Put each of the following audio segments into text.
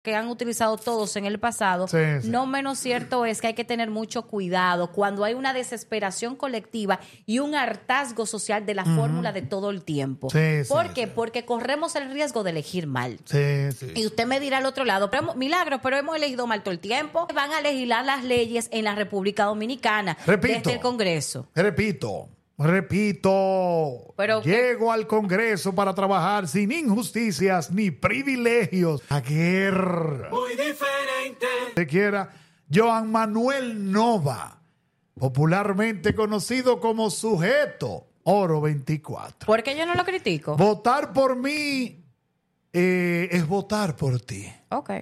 que han utilizado todos en el pasado, Sí. no menos cierto es que hay que tener mucho cuidado cuando hay una desesperación colectiva y un hartazgo social de la fórmula de todo el tiempo. Sí, ¿Por qué? sí. Porque corremos el riesgo de elegir mal. Sí. Y usted me dirá al otro lado, pero milagros, pero hemos elegido mal todo el tiempo. Van a legislar las leyes en la República Dominicana Repito. desde el Congreso. Repito, Pero llego al Congreso para trabajar sin injusticias ni privilegios. Aguer. Muy diferente. Que quiera, Joan Manuel Nova, popularmente conocido como Sujeto Oro 24. ¿Por qué yo no lo critico? Votar por mí es votar por ti. Ok.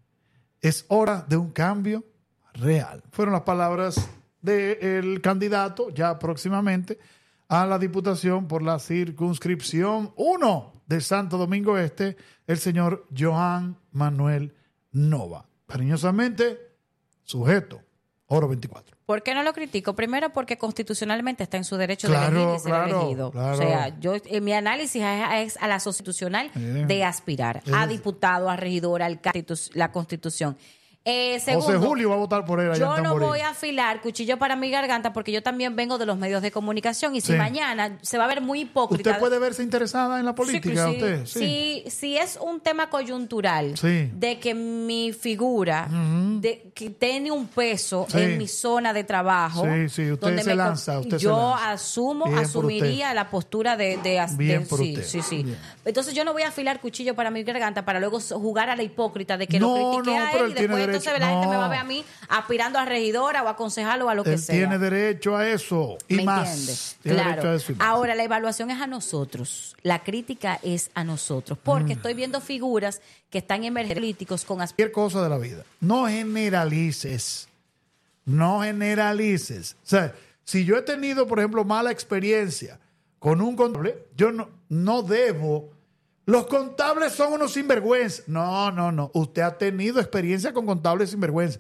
Es hora de un cambio real. Fueron las palabras del candidato ya próximamente a la diputación por la circunscripción 1 de Santo Domingo Este, el señor Joan Manuel Nova. Cariñosamente, Sujeto Oro 24. ¿Por qué no lo critico? Primero porque constitucionalmente está en su derecho Claro, de elegir y ser claro, elegido. claro. O sea, mi análisis es a la constitucional de aspirar a diputado, a regidor, la Constitución. Segundo, José Julio va a votar por él allá yo en no Tamboril. voy a afilar cuchillo para mi garganta porque yo también vengo de los medios de comunicación y si Sí. mañana se va a ver muy hipócrita. ¿Usted puede verse interesada en la política? Sí, ¿Usted? Si es un tema coyuntural Sí. de que mi figura que tiene un peso Sí. en mi zona de trabajo, Sí, usted donde se lanza, usted se yo lanza. Bien por asumiría usted. la postura de Bien por sí, usted. sí. Bien. Entonces yo no voy a afilar cuchillo para mi garganta para luego jugar a la hipócrita de que lo No, critiqué no, a pero él y él tiene después derecho. entonces la gente me va a No. ver a mí aspirando a regidora o a concejal o a lo que Él sea. tiene derecho a eso y ¿Me más. entiendes? Tiene Claro. derecho a eso y más. Ahora, la evaluación es a nosotros. La crítica es a nosotros. Porque estoy viendo figuras que están emergentes políticos con Cualquier cosa de la vida. No generalices. No generalices. O sea, si yo he tenido, por ejemplo, mala experiencia con un contable, yo no debo. Los contables son unos sinvergüenza. No. Usted ha tenido experiencia con contables sinvergüenza.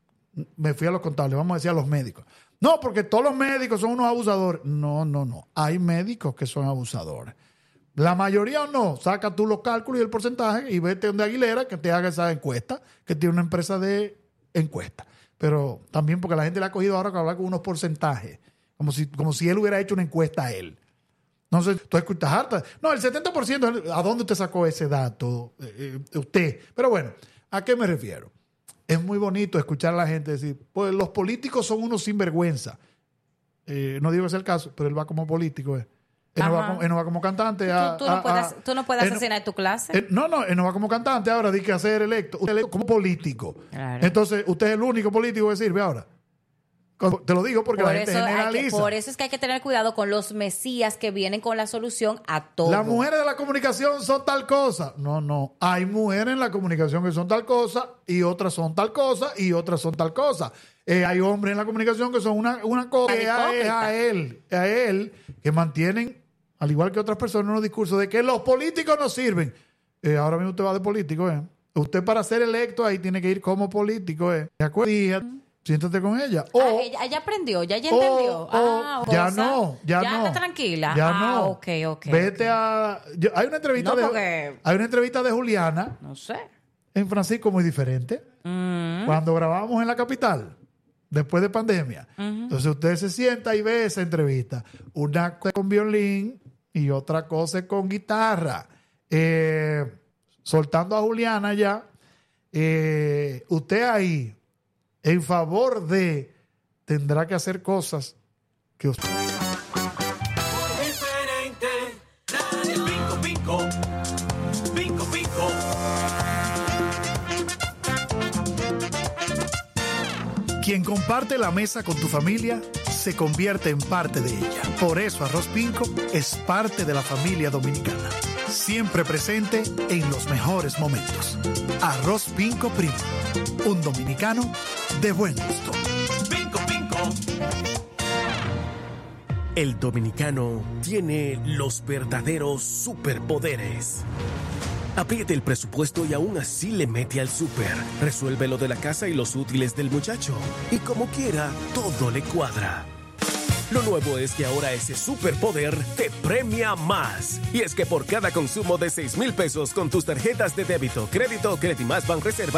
Me fui a los contables, vamos a decir a los médicos. No, porque todos los médicos son unos abusadores. No. Hay médicos que son abusadores. La mayoría o no. Saca tú los cálculos y el porcentaje y vete donde Aguilera que te haga esa encuesta, que tiene una empresa de encuesta. Pero también porque la gente le ha cogido ahora que hablar con unos porcentajes, como si él hubiera hecho una encuesta a él. No sé, tú escuchas harta. No, el 70%, ¿a dónde usted sacó ese dato? Usted. Pero bueno, ¿a qué me refiero? Es muy bonito escuchar a la gente decir, pues los políticos son unos sinvergüenza. No digo que sea el caso, pero él va como político. Él no va como cantante. Tú no puedes asesinar tu clase. Él no va como cantante ahora, dice que a ser electo. Usted es electo como político. Claro. Entonces, usted es el único político que sirve ahora. Te lo digo porque la gente generaliza. Por eso es que hay que tener cuidado con los mesías que vienen con la solución a todo. Las mujeres de la comunicación son tal cosa. No. Hay mujeres en la comunicación que son tal cosa y otras son tal cosa y otras son tal cosa. Hay hombres en la comunicación que son una cosa. Es a él que mantienen, al igual que otras personas, unos discursos de que los políticos no sirven. Ahora mismo usted va de político. Usted para ser electo ahí tiene que ir como político. ¿De acuerdo? Siéntate con ella. Ella aprendió, ya entendió. Ya no. está tranquila. Ya no. Ok. Vete a. Hay una entrevista hay una entrevista de Juliana No sé. en Francisco muy diferente. Cuando grabamos en la capital, después de pandemia. Entonces usted se sienta y ve esa entrevista. Una cosa con violín y otra cosa con guitarra. Soltando a Juliana ya. Usted ahí, en favor de, tendrá que hacer cosas que usted... Muy diferente. Nadie pico. Quien comparte la mesa con tu familia se convierte en parte de ella. Por eso Arroz Pinco es parte de la familia dominicana. Siempre presente en los mejores momentos. Arroz Pinco Primo. Un dominicano de buen gusto. Pinco. El dominicano tiene los verdaderos superpoderes. Apriete el presupuesto y aún así le mete al súper. Resuelve lo de la casa y los útiles del muchacho. Y como quiera, todo le cuadra. Lo nuevo es que ahora ese superpoder te premia más. Y es que por cada consumo de 6,000 pesos con tus tarjetas de débito, crédito o Credimás Banreserva,